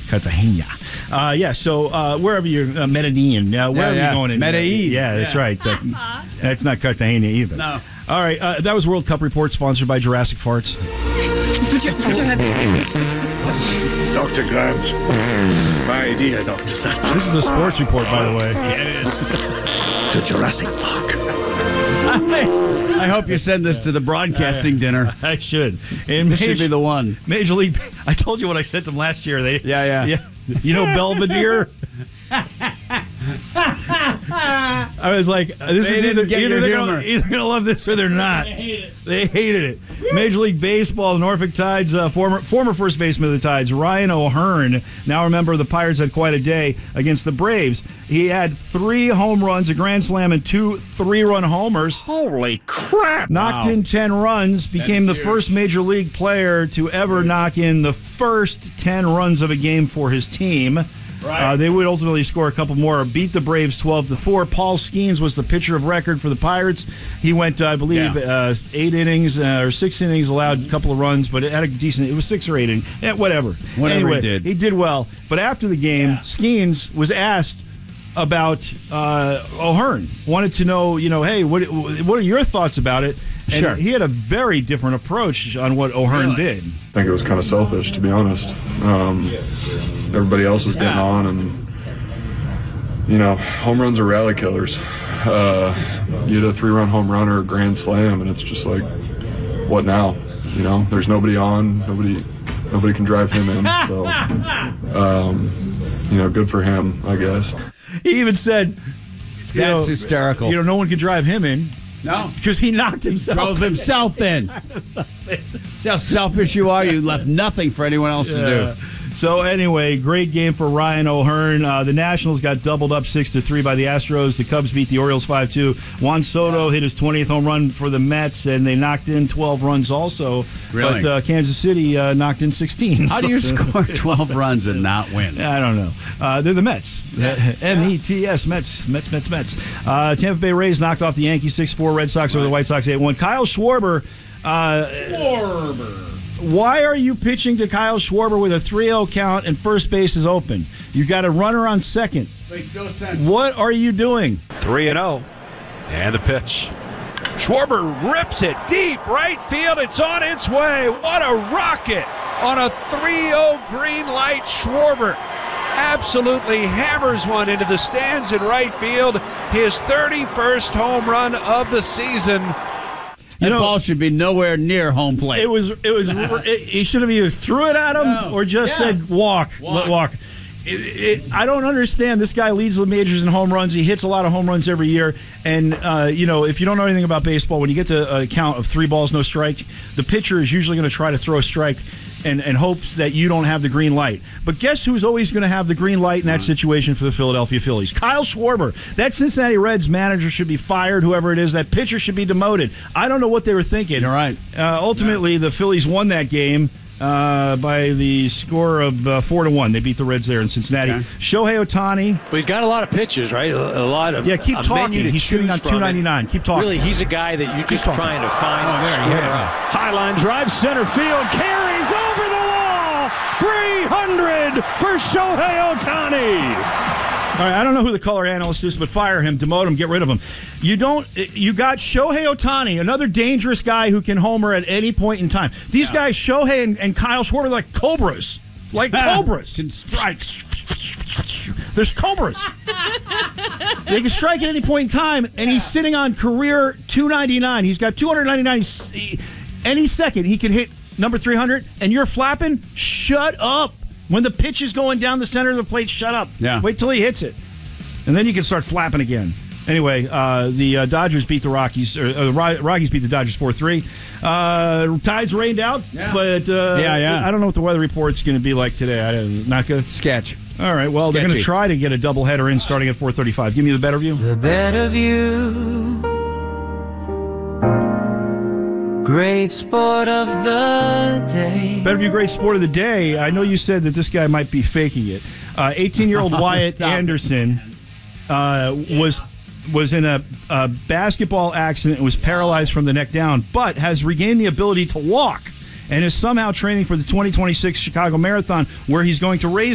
Cartagena. So wherever you're, Medellin, wherever you're going in. Medellin. Yeah, that's right. That's not Cartagena either. No. All right, that was World Cup Report, sponsored by Jurassic Farts. Put your head. Dr. Grant. My dear Dr. Satchel. This is a sports report, by the way. To Jurassic Park. I hope you send this to the broadcasting dinner. I should. And This should be the one. Major League. I told you what I sent them last year. Yeah. You know Belvedere? I was like, this is either they're going to love this or they're not. They hated it. Major League Baseball, the Norfolk Tides, former first baseman of the Tides, Ryan O'Hearn. Now remember, the Pirates had quite a day against the Braves. He had 3 home runs, a grand slam, and 2 3-run homers. Holy crap. Knocked in 10 runs, became the first Major League player to ever knock in the first 10 runs of a game for his team. Right. They would ultimately score a couple more, beat the Braves 12-4. Paul Skeens was the pitcher of record for the Pirates. He went, I believe, 8 innings or 6 innings, allowed a couple of runs, but it had a decent. It was 6 or 8 innings. Whatever anyway, he did well. But after the game, Skeens was asked about O'Hearn. Wanted to know, hey, what are your thoughts about it? And he had a very different approach on what O'Hearn did. I think it was kind of selfish, to be honest. Everybody else was getting on, and home runs are rally killers. You hit a 3-run home run or a grand slam, and it's just like, what now? There's nobody on, nobody can drive him in. So, good for him, I guess. He even said, "That's hysterical." No one can drive him in. No, because he knocked himself. Drove himself in. See how selfish you are? You left nothing for anyone else to do. So anyway, great game for Ryan O'Hearn. The Nationals got doubled up 6-3 by the Astros. The Cubs beat the Orioles 5-2. Juan Soto hit his 20th home run for the Mets, and they knocked in 12 runs also. Really? But Kansas City knocked in 16. How do you score 12 runs and not win? I don't know. They're the Mets. M-E-T-S, Mets. Tampa Bay Rays knocked off the Yankees 6-4. Red Sox over the White Sox 8-1. Kyle Schwarber. Why are you pitching to Kyle Schwarber with a 3-0 count and first base is open? You got a runner on second. Makes no sense. What are you doing? 3-0. And the pitch. Schwarber rips it deep right field. It's on its way. What a rocket on a 3-0 green light. Schwarber absolutely hammers one into the stands in right field. His 31st home run of the season. That ball should be nowhere near home plate. He should have either threw it at him or just said walk. Let walk. I don't understand. This guy leads the majors in home runs. He hits a lot of home runs every year. And, if you don't know anything about baseball, when you get to a count of 3 balls, no strike, the pitcher is usually going to try to throw a strike and hopes that you don't have the green light. But guess who's always going to have the green light in that situation for the Philadelphia Phillies? Kyle Schwarber. That Cincinnati Reds manager should be fired, whoever it is. That pitcher should be demoted. I don't know what they were thinking. You're right. Ultimately, the Phillies won that game by the score of 4-1. They beat the Reds there in Cincinnati. Okay. Shohei Ohtani. Well, he's got a lot of pitches, right? A lot of keep talking. He's shooting on 299. Keep talking. Really, he's a guy that you're just trying to find. High line drive, center field, carries over the wall. 300 for Shohei Ohtani. All right, I don't know who the color analyst is, but fire him, demote him, get rid of him. You got Shohei Ohtani, another dangerous guy who can homer at any point in time. These guys, Shohei and Kyle Schwarber, are like cobras. Like cobras. Right. There's cobras. They can strike at any point in time, and he's sitting on career 299. He's got 299. Any second, he can hit number 300, and you're flapping? Shut up. When the pitch is going down the center of the plate, shut up. Yeah. Wait till he hits it. And then you can start flapping again. Anyway, the Dodgers beat the Rockies. The Rockies beat the Dodgers 4-3. Tides rained out, but I don't know what the weather report's going to be like today. Not good? Sketch. All right, well, They're going to try to get a doubleheader in starting at 4:35. Give me the better view. The better view. Great sport of the day. Better view, great sport of the day. I know you said that this guy might be faking it. 18-year-old Wyatt Anderson was in a basketball accident and was paralyzed from the neck down, but has regained the ability to walk and is somehow training for the 2026 Chicago Marathon, where he's going to raise